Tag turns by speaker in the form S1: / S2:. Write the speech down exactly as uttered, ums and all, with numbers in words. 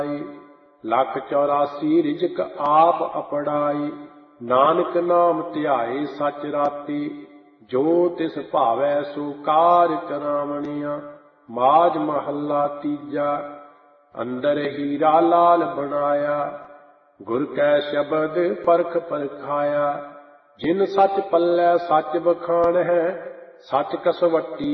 S1: ਲੱਖ ਚੌਰਾਸੀ ਰਿਜਕ ਆਪ ਅਪੜਾਈ। ਨਾਨਕ ਨਾਮ ਧਿਆਏ ਸਚ ਰਾਤੀ, ਜੋ ਤਿਸ ਭਾਵੈ ਸੋ ਕਾਰ ਕਰਾਵਣੀਆਂ। ਮਾਝ ਮਹੱਲਾ ਤੀਜਾ। ਅੰਦਰ ਹੀਰਾ ਲਾਲ ਬਣਾਇਆ, ਗੁਰ ਕੈ ਸ਼ਬਦ ਪਰਖ ਪਰਖਾਇਆ। ਜਿਨ ਸਚ ਪੱਲੇ ਸਚ ਬਖਾਣ ਹੈ, ਸਚ ਕਸਵੱਟੀ